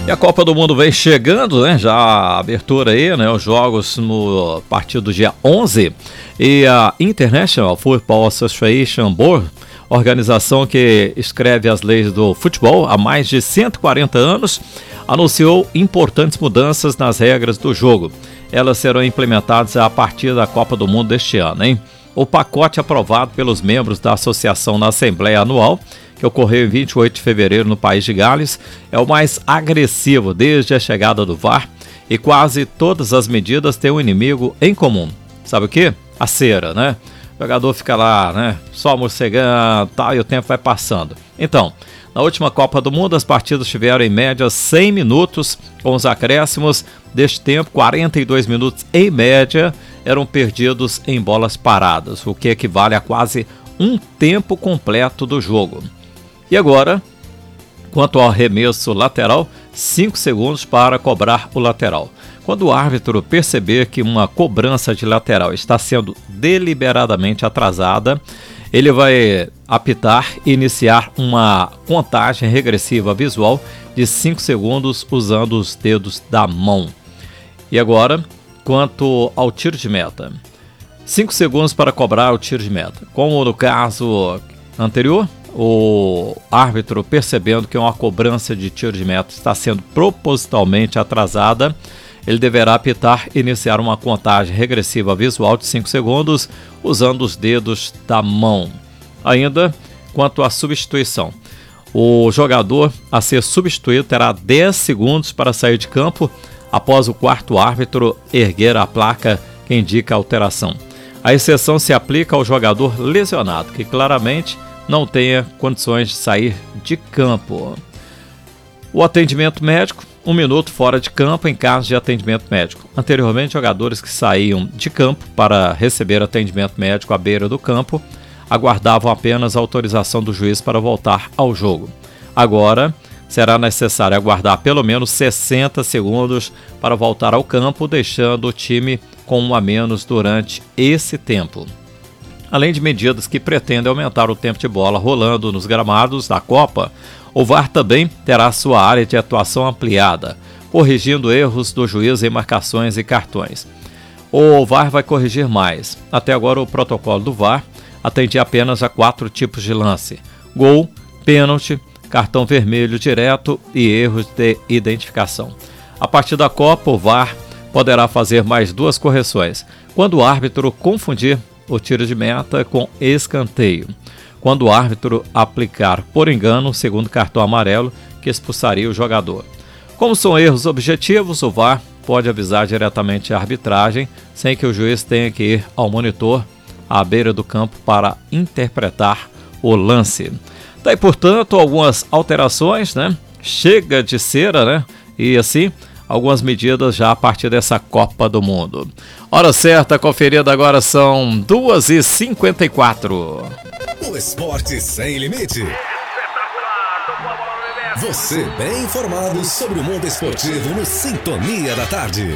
E a Copa do Mundo vem chegando, né? Já a abertura aí, né? Os jogos no partir do dia 11. E a International Football Association Board, organização que escreve as leis do futebol há mais de 140 anos, anunciou importantes mudanças nas regras do jogo. Elas serão implementadas a partir da Copa do Mundo deste ano, hein? O pacote aprovado pelos membros da associação na Assembleia Anual, que ocorreu em 28 de fevereiro no país de Gales, é o mais agressivo desde a chegada do VAR, e quase todas as medidas têm um inimigo em comum. Sabe o quê? A cera, né? O jogador fica lá, né? Só morcegando, tal, e o tempo vai passando. Então, na última Copa do Mundo, as partidas tiveram em média 100 minutos, com os acréscimos. Deste tempo, 42 minutos em média eram perdidos em bolas paradas, o que equivale a quase um tempo completo do jogo. E agora, quanto ao arremesso lateral, 5 segundos para cobrar o lateral. Quando o árbitro perceber que uma cobrança de lateral está sendo deliberadamente atrasada, ele vai apitar e iniciar uma contagem regressiva visual de 5 segundos usando os dedos da mão. E agora, quanto ao tiro de meta. 5 segundos para cobrar o tiro de meta. Como no caso anterior, o árbitro, percebendo que uma cobrança de tiro de meta está sendo propositalmente atrasada, ele deverá apitar e iniciar uma contagem regressiva visual de 5 segundos usando os dedos da mão. Ainda, quanto à substituição. O jogador a ser substituído terá 10 segundos para sair de campo após o quarto árbitro erguer a placa que indica a alteração. A exceção se aplica ao jogador lesionado, que claramente não tenha condições de sair de campo. O atendimento médico, 1 minuto fora de campo em caso de atendimento médico. Anteriormente, jogadores que saíam de campo para receber atendimento médico à beira do campo aguardavam apenas a autorização do juiz para voltar ao jogo. Agora, será necessário aguardar pelo menos 60 segundos para voltar ao campo, deixando o time com 1 a menos durante esse tempo. Além de medidas que pretendem aumentar o tempo de bola rolando nos gramados da Copa, o VAR também terá sua área de atuação ampliada, corrigindo erros do juiz em marcações e cartões. O VAR vai corrigir mais. Até agora, o protocolo do VAR atendia apenas a 4 tipos de lance: gol, pênalti, cartão vermelho direto e erros de identificação. A partir da Copa, o VAR poderá fazer mais 2 correções: quando o árbitro confundir o tiro de meta com escanteio, quando o árbitro aplicar por engano o segundo cartão amarelo que expulsaria o jogador. Como são erros objetivos, o VAR pode avisar diretamente a arbitragem sem que o juiz tenha que ir ao monitor à beira do campo para interpretar o lance. Daí, portanto, algumas alterações, né? Chega de cera, né? E assim, algumas medidas já a partir dessa Copa do Mundo. Hora certa, conferida agora, são 2h54. O esporte sem limite. Você bem informado sobre o mundo esportivo no Sintonia da Tarde.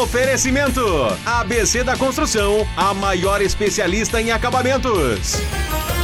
Oferecimento: ABC da Construção, a maior especialista em acabamentos.